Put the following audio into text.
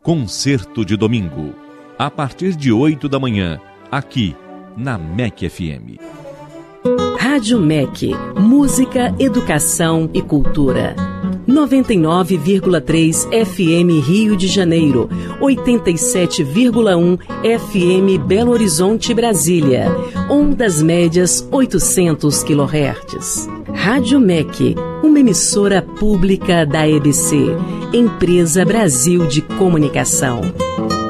Concerto de Domingo, a partir de 8 da manhã, aqui na MEC FM. Rádio MEC, música, educação e cultura. 99,3 FM Rio de Janeiro, 87,1 FM Belo Horizonte, Brasília. Ondas médias 800 kHz. Rádio MEC, uma emissora pública da EBC, Empresa Brasil de Comunicação.